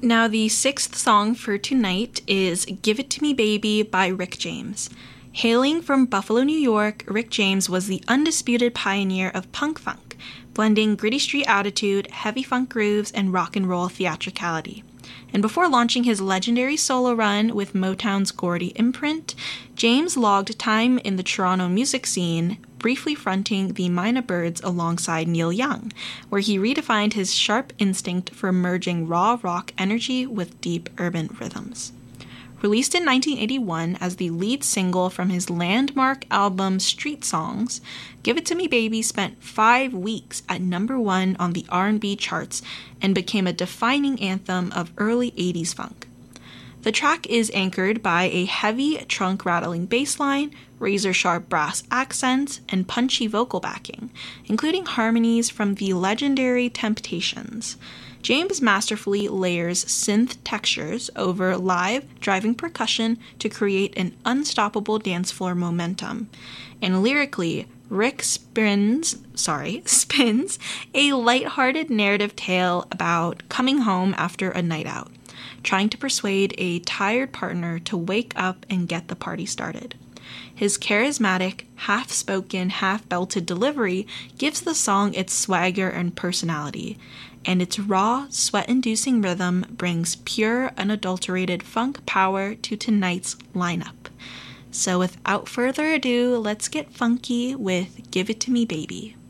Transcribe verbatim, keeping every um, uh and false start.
Now, the sixth song for tonight is Give It To Me Baby by Rick James. Hailing from Buffalo, New York, Rick James was the undisputed pioneer of punk funk, blending gritty street attitude, heavy funk grooves, and rock and roll theatricality. And before launching his legendary solo run with Motown's Gordy imprint, James logged time in the Toronto music scene, briefly fronting the Mynah Birds alongside Neil Young, where he redefined his sharp instinct for merging raw rock energy with deep urban rhythms. Released in nineteen eighty-one as the lead single from his landmark album Street Songs, Give It To Me Baby spent five weeks at number one on the R and B charts and became a defining anthem of early eighties funk. The track is anchored by a heavy trunk-rattling bass line, razor-sharp brass accents, and punchy vocal backing, including harmonies from the legendary Temptations. James masterfully layers synth textures over live driving percussion to create an unstoppable dance floor momentum. And lyrically, Rick spins, sorry, spins a lighthearted narrative tale about coming home after a night out, trying to persuade a tired partner to wake up and get the party started. His charismatic, half-spoken, half-belted delivery gives the song its swagger and personality, and its raw, sweat-inducing rhythm brings pure, unadulterated funk power to tonight's lineup. So without further ado, let's get funky with Give It To Me Baby.